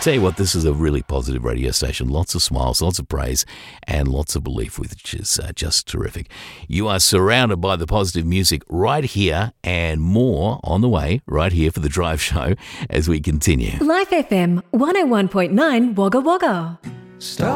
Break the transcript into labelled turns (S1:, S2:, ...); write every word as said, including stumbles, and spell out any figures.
S1: tell you what, this is a really positive radio station. Lots of smiles, lots of praise, and lots of belief, which is uh, just terrific. You are surrounded by the positive music right here, and more on the way right here for The Drive Show as we continue.
S2: Life F M one oh one point nine Wagga Wagga.
S3: Stop.